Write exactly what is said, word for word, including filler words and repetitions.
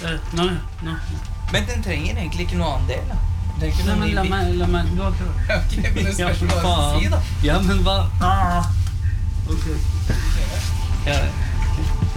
Nei, nei. Men den trenger egentlig ikke noe annen del, da. Den trenger ikke Nei, noe men ny la bit. meg, la meg, du har prøvd. Ok, men det Ja, spørs for hva du skal si, da. Ja, men hva? Ah,